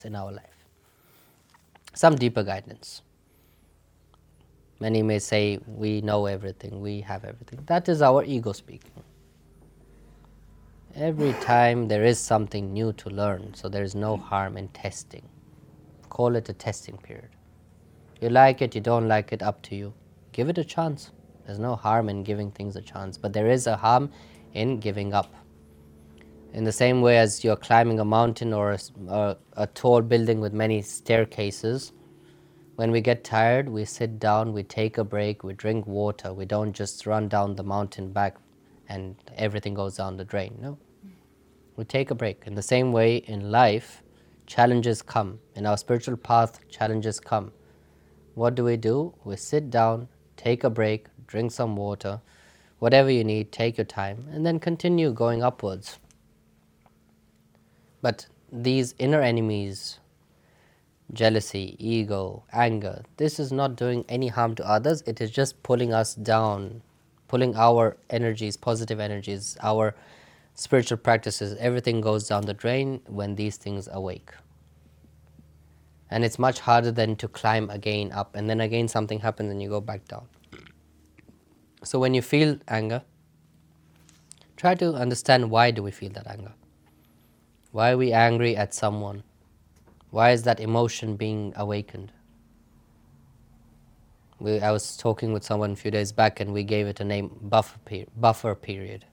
in our life. Some deeper guidance. Many may say we know everything, we have everything. That is our ego speaking. Every time there is something new to learn, so there is no harm in testing. Call it a testing period. You like it, you don't like it, up to you. Give it a chance. There's no harm in giving things a chance, but there is a harm in giving up. In the same way as you're climbing a mountain or a tall building with many staircases, when we get tired, we sit down, we take a break, we drink water. We don't just run down the mountain back and everything goes down the drain. No. We take a break. In the same way, in life, challenges come. In our spiritual path, challenges come. What do? We sit down, take a break, drink some water, whatever you need, take your time, and then continue going upwards. But these inner enemies, jealousy, ego, anger, this is not doing any harm to others. It is just pulling us down, pulling our energies, positive energies, our spiritual practices, everything goes down the drain when these things awake. And it's much harder than to climb again up, and then again something happens and you go back down. So when you feel anger, try to understand, why do we feel that anger? Why are we angry at someone? Why is that emotion being awakened? I was talking with someone a few days back and we gave it a name, buffer period.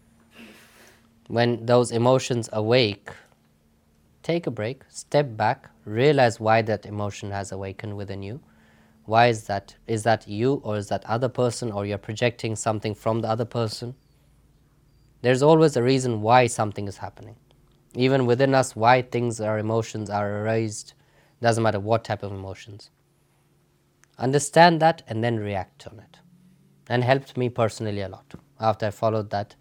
When those emotions awake, take a break, step back, realize why that emotion has awakened within you. Why is that? Is that you, or is that other person, or you're projecting something from the other person? There's always a reason why something is happening. Even within us, why things, our emotions are raised, doesn't matter what type of emotions. Understand that and then react on it. And helped me personally a lot. After I followed that,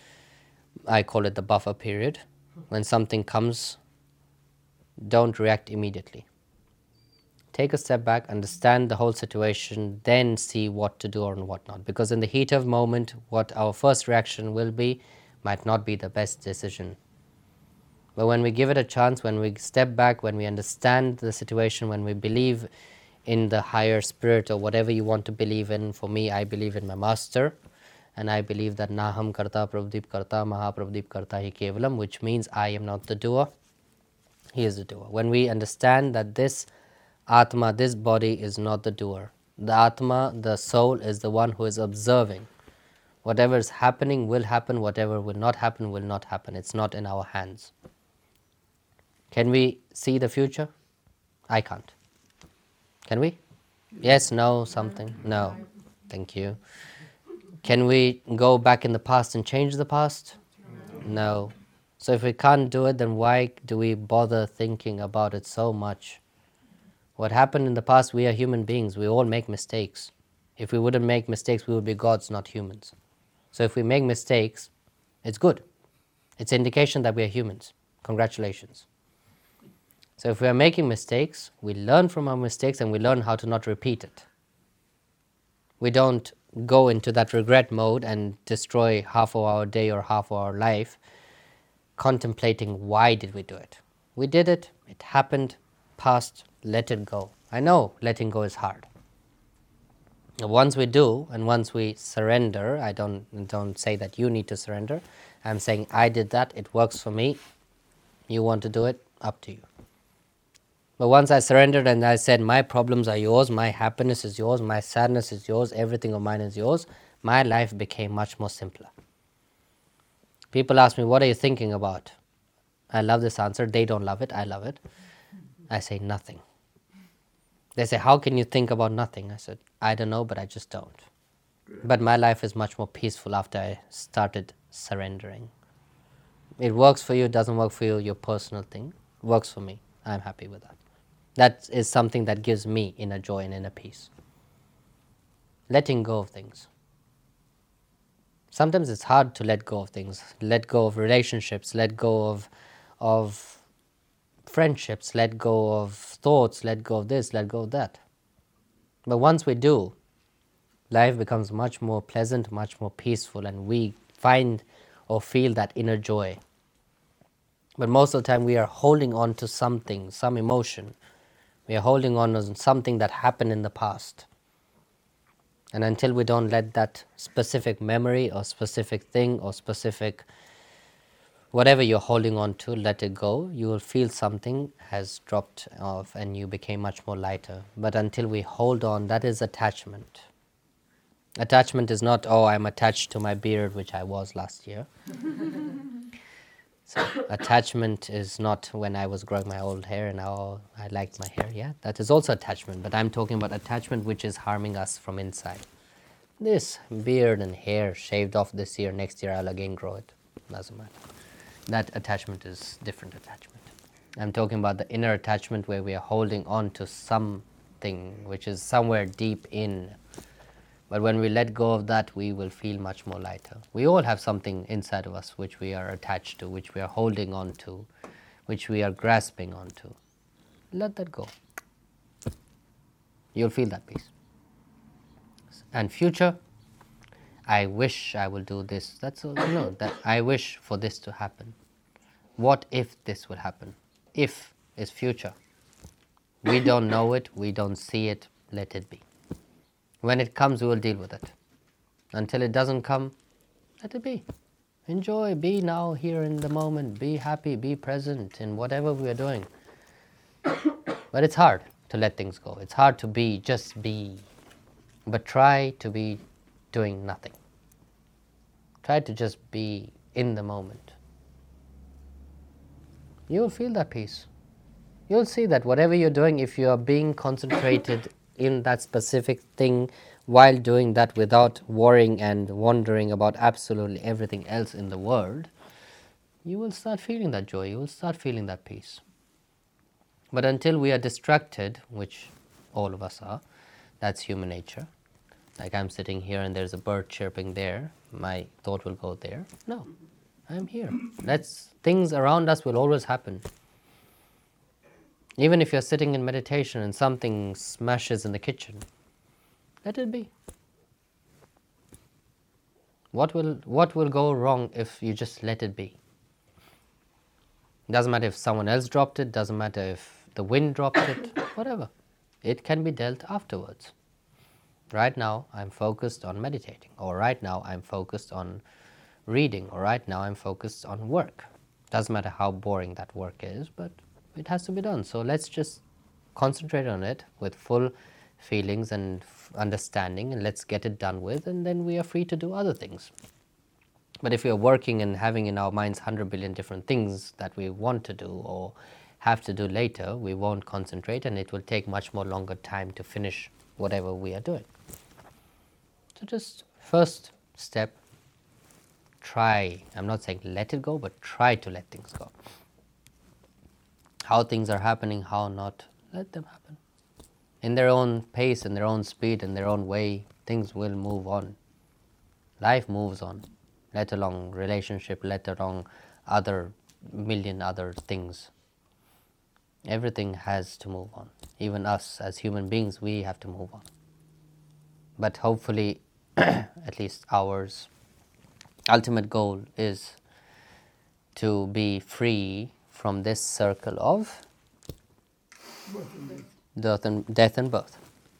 I call it the buffer period. When something comes, don't react immediately. Take a step back, understand the whole situation, then see what to do or what not. Because in the heat of moment, what our first reaction will be might not be the best decision. But when we give it a chance, when we step back, when we understand the situation, when we believe in the higher spirit or whatever you want to believe in, for me, I believe in my master, and I believe that Naham Karta Prabhudeep Karta Mahaprabhudeep Karta Hi Kevalam, which means I am not the doer, he is the doer. When we understand that this Atma, this body, is not the doer, the Atma, the soul, is the one who is observing. Whatever is happening will happen, whatever will not happen will not happen. It's not in our hands. Can we see the future? I can't. Can we? Yes, no, something? No. Thank you. Can we go back in the past and change the past? No. So if we can't do it, then why do we bother thinking about it so much? What happened in the past, we are human beings. We all make mistakes. If we wouldn't make mistakes, we would be gods, not humans. So if we make mistakes, it's good. It's an indication that we are humans. Congratulations. So if we are making mistakes, we learn from our mistakes and we learn how to not repeat it. We don't go into that regret mode and destroy half of our day or half of our life contemplating why did we do it. We did it, it happened, past, let it go. I know letting go is hard. Once we do, and once we surrender, I don't say that you need to surrender. I'm saying I did that, it works for me. You want to do it, up to you. But once I surrendered and I said, my problems are yours, my happiness is yours, my sadness is yours, everything of mine is yours, my life became much more simpler. People ask me, what are you thinking about? I love this answer. They don't love it. I love it. I say nothing. They say, how can you think about nothing? I said, I don't know, but I just don't. But my life is much more peaceful after I started surrendering. It works for you, it doesn't work for you, your personal thing. It works for me. I'm happy with that. That is something that gives me inner joy and inner peace. Letting go of things. Sometimes it's hard to let go of things. Let go of relationships, let go of friendships, let go of thoughts, let go of this, let go of that. But once we do, life becomes much more pleasant, much more peaceful, and we find or feel that inner joy. But most of the time we are holding on to something, some emotion. We are holding on to something that happened in the past. And until we don't let that specific memory or specific thing or specific whatever you're holding on to, let it go, you will feel something has dropped off and you became much more lighter. But until we hold on, that is attachment. Attachment is not, oh, I'm attached to my beard, which I was last year. So attachment is not when I was growing my old hair and now I liked my hair. Yeah, that is also attachment. But I'm talking about attachment which is harming us from inside. This beard and hair shaved off this year, next year I'll again grow it. Doesn't matter. That attachment is different attachment. I'm talking about the inner attachment where we are holding on to something which is somewhere deep in. But when we let go of that, we will feel much more lighter. We all have something inside of us which we are attached to, which we are holding on to, which we are grasping onto. Let that go. You'll feel that peace. And future, I wish I will do this. That's all. No, that I wish for this to happen. What if this will happen? If is future. We don't know it, we don't see it, let it be. When it comes, we will deal with it. Until it doesn't come, let it be. Enjoy, be now, here in the moment, be happy, be present in whatever we are doing. But it's hard to let things go. It's hard to be, just be. But try to be doing nothing. Try to just be in the moment. You will feel that peace. You'll see that whatever you're doing, if you are being concentrated in that specific thing while doing that without worrying and wondering about absolutely everything else in the world, you will start feeling that joy, you will start feeling that peace. But until we are distracted, which all of us are, that's human nature. Like I'm sitting here and there's a bird chirping there, my thought will go there. No, I'm here. Things around us will always happen. Even if you're sitting in meditation and something smashes in the kitchen, let it be. What will go wrong if you just let it be? Doesn't matter if someone else dropped it, doesn't matter if the wind dropped it, whatever. It can be dealt afterwards. Right now I'm focused on meditating, or right now I'm focused on reading, or right now I'm focused on work. Doesn't matter how boring that work is, but it has to be done. So let's just concentrate on it with full feelings and understanding, and let's get it done with, and then we are free to do other things. But if we are working and having in our minds 100 billion different things that we want to do or have to do later, we won't concentrate and it will take much more longer time to finish whatever we are doing. So just first step, try, I'm not saying let it go, but try to let things go. How things are happening, how not, let them happen. In their own pace, in their own speed, in their own way, things will move on. Life moves on, let alone relationship, let alone million other things. Everything has to move on. Even us as human beings, we have to move on. But hopefully, at least ours, ultimate goal is to be free from this circle of death and birth.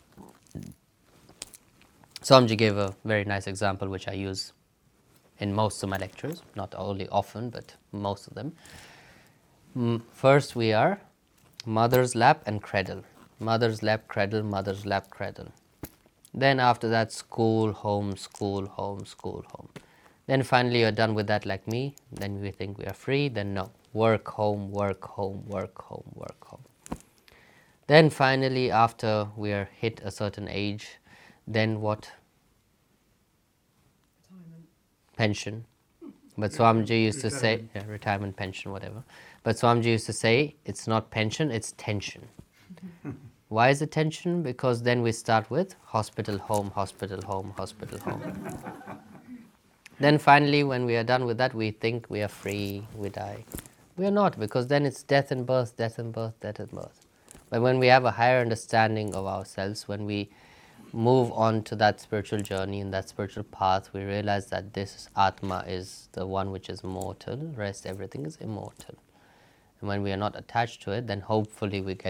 Swamiji gave a very nice example which I use in most of my lectures, not only often, but most of them. First we are mother's lap and cradle. Mother's lap, cradle, mother's lap, cradle. Then after that, school, home, school, home, school, home. Then finally you're done with that like me, then we think we are free, then no. Work, home, work, home, work, home, work, home. Then finally after we are hit a certain age, then what? Retirement. Pension. But Swamiji used to say, retirement, pension, whatever. But Swamiji used to say, it's not pension, it's tension. Why is it tension? Because then we start with hospital, home, hospital, home, hospital, home. Then finally, when we are done with that, we think we are free, we die. We are not, because then it's death and birth, death and birth, death and birth. But when we have a higher understanding of ourselves, when we move on to that spiritual journey and that spiritual path, we realize that this Atma is the one which is mortal, rest everything is immortal. and when we are not attached to it, then hopefully we get